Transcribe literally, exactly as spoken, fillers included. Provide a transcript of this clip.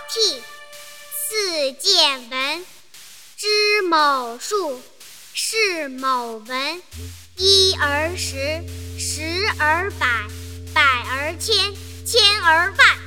涕。次见闻，知某数，是某文。一而十，十而百，百而千，千而万。